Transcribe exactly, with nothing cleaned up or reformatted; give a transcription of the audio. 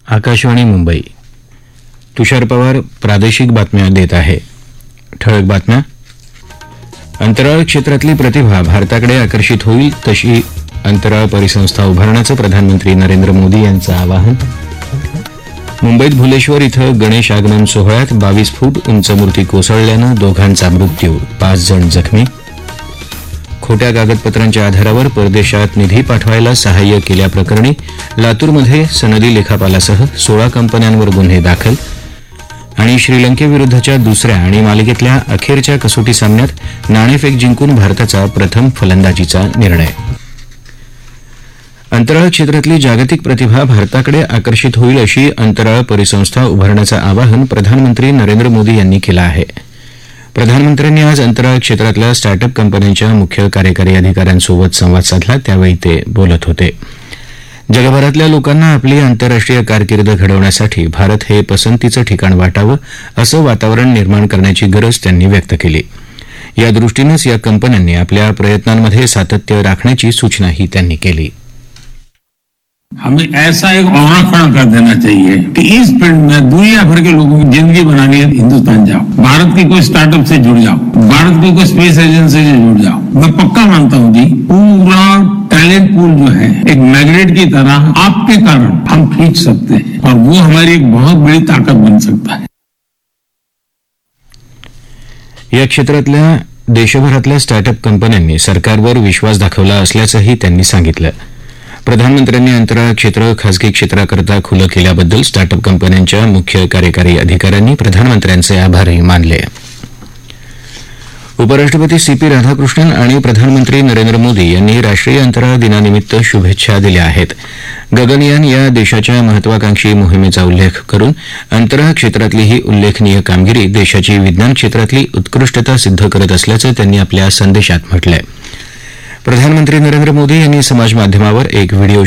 आकाशवाणी मुंबई. तुषार पवार प्रादेशिक बातम्या देत आहे. ठळक बातम्या. अंतराळ क्षेत्रातली प्रतिभा भारताकडे आकर्षित होईल तशी अंतराळ परिसंस्था उभारण्याचं प्रधानमंत्री नरेंद्र मोदी यांचं आवाहन. मुंबईत भुलेश्वर इथं गणेश आगमन सोहळ्यात बावीस फूट उंच मूर्ती कोसळल्यानं दोघांचा मृत्यू, पाच जण जखमी. खोट्या कागदपत्रांच्या आधारावर परदेशात निधी पाठवायला सहाय्य केल्याप्रकरणी लातूरमध्ये सनदी लेखापालासह सोळा कंपन्यांवर गुन्हे दाखल. आणि श्रीलंकेविरुद्धच्या दुसऱ्या आणि मालिकेतल्या अखेरच्या कसोटी सामन्यात नाणेफेक जिंकून भारताचा प्रथम फलंदाजीचा निर्णय. अंतराळ क्षेत्रातली जागतिक प्रतिभा भारताकडे आकर्षित होईल अशी अंतराळ परिसंस्था उभारण्याचं आवाहन प्रधानमंत्री नरेंद्र मोदी यांनी केलं आहे. प्रधानमंत्र्यांनी आज अंतराळ क्षेत्रातल्या स्टार्टअप कंपन्यांच्या मुख्य कार्यकारी अधिकाऱ्यांसोबत संवाद साधला, त्यावेळी ते बोलत होते. जगभरातल्या लोकांना आपली आंतरराष्ट्रीय कारकीर्द घडवण्यासाठी भारत हे पसंतीचं ठिकाण वाटावं असं वातावरण निर्माण करण्याची गरज त्यांनी व्यक्त केली. या दृष्टीनंच या कंपन्यांनी आपल्या प्रयत्नांमध्ये सातत्य राखण्याची सूचनाही त्यांनी केली. हमें ऐसा एक ऑरा खड़ा कर देना चाहिए कि इस फील्ड में दुनिया भर के लोगों की जिंदगी बनानी है, हिंदुस्तान जाओ, भारत की कोई स्टार्टअप से जुड़ जाओ, भारत की कोई स्पेस एजेंसी से जुड़ जाओ. मैं पक्का मानता हूं जी, पूरा टैलेंट पूल जो है एक मैग्नेट की तरह आपके कारण हम खींच सकते हैं और वो हमारी एक बहुत बड़ी ताकत बन सकता है. या क्षेत्रातल्या देशभरातल्या स्टार्टअप कंपन्यांनी सरकारवर विश्वास दाखवला असल्याचंही त्यांनी सांगितलं. प्रधानमंत्र्यांनी अंतराळ क्षेत्र खासगी क्षेत्राकरता खुलं केल्याबद्दल स्टार्टअप कंपन्यांच्या मुख्य कार्यकारी अधिकाऱ्यांनी प्रधानमंत्र्यांचे आभारही मानले. उपराष्ट्रपती सी पी राधाकृष्णन आणि प्रधानमंत्री नरेंद्र मोदी यांनी राष्ट्रीय अंतराळ दिनानिमित्त शुभेच्छा दिल्या आहेत. गगनयान या देशाच्या महत्वाकांक्षी मोहिमेचा उल्लेख करून अंतराळ क्षेत्रातली ही उल्लेखनीय कामगिरी देशाची विज्ञान क्षेत्रातली उत्कृष्टता सिद्ध करत असल्याचं त्यांनी आपल्या संदेशात म्हटलंय. प्रधानमंत्री नरेंद्र मोदी यांनी समाजमाध्यमावर एक व्हिडिओ